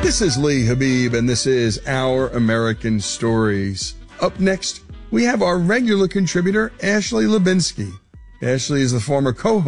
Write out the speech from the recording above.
This is Lee Habib, and this is Our American Stories. Up next, we have our regular contributor, Ashley Lubinsky. Ashley is the former co-host